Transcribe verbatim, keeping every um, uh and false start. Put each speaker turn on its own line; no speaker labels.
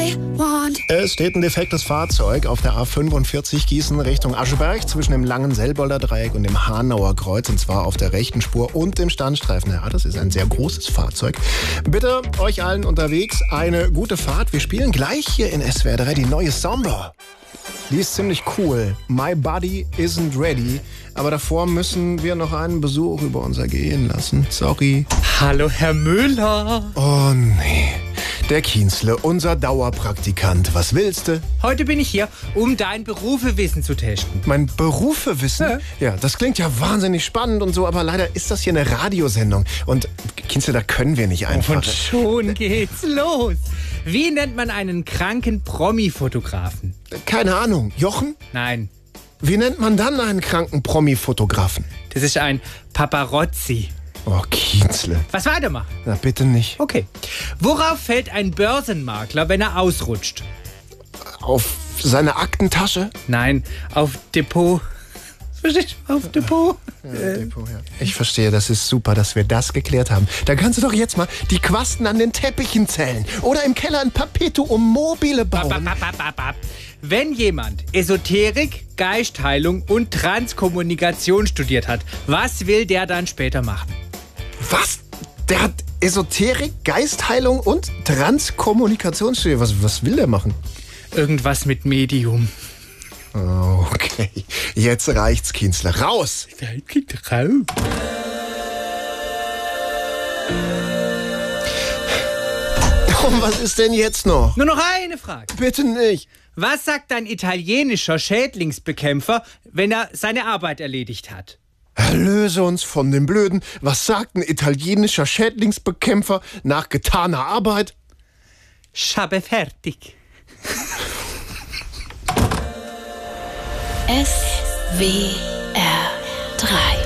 I want.
Es steht ein defektes Fahrzeug auf der A fünfundvierzig Gießen Richtung Ascheberg zwischen dem langen Sellbolder Dreieck und dem Hanauer Kreuz, und zwar auf der rechten Spur und dem Standstreifen. Ja, das ist ein sehr großes Fahrzeug. Bitte euch allen unterwegs eine gute Fahrt. Wir spielen gleich hier in S W R drei die neue Samba. Die ist ziemlich cool. My Body Isn't Ready. Aber davor müssen wir noch einen Besuch über uns ergehen lassen. Sorry.
Hallo, Herr Müller.
Oh nee. Der Kienzle, unser Dauerpraktikant. Was willst du?
Heute bin ich hier, um dein Berufewissen zu testen.
Mein Berufewissen?
Ja.
Ja, das klingt ja wahnsinnig spannend und so, aber leider ist das hier eine Radiosendung. Und Kienzle, da können wir nicht einfach.
Und schon geht's los. Wie nennt man einen kranken Promi-Fotografen?
Keine Ahnung. Jochen?
Nein,
Wie nennt man dann einen kranken Promi-Fotografen?
das ist ein Paparazzi.
Oh, Kienzle.
Was weitermachen?
Na, bitte nicht.
Okay. Worauf fällt ein Börsenmakler, wenn er ausrutscht?
Auf seine Aktentasche?
Nein, auf Depot. Verstehst du? Auf Depot.
Ja, Depot, ja. Ich verstehe, das ist super, dass wir das geklärt haben. Dann kannst du doch jetzt mal die Quasten an den Teppichen zählen. Oder im Keller ein Perpetuum mobile bauen.
Bap, bap, bap, bap. Wenn jemand Esoterik, Geistheilung und Transkommunikation studiert hat, was will der dann später machen?
Was? Der hat Esoterik, Geistheilung und Transkommunikation studiert. Was, was will der machen?
Irgendwas mit Medium.
Oh, okay. Jetzt reicht's, Kienzle. Raus! Und was ist denn jetzt noch?
Nur noch eine Frage.
Bitte nicht.
Was sagt ein italienischer Schädlingsbekämpfer, wenn er seine Arbeit erledigt hat?
Erlöse uns von den Blöden. Was sagt ein italienischer Schädlingsbekämpfer nach getaner Arbeit?
Schabe fertig.
S W R drei